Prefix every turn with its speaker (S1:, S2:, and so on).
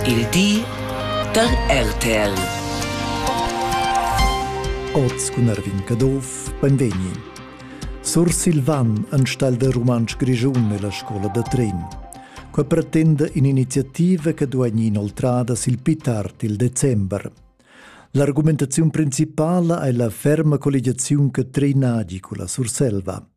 S1: Il di der RTL.
S2: Oz cun Ervin Cadov, benvegni. Sur Silvan anstal da Romansch Grigiun nella scola da Tren. Qua pretende un'iniziativa che duagni inoltrada sil pitart il december. L'argumentazione principale è la ferma collegiazione che Tren agi con la Surselva.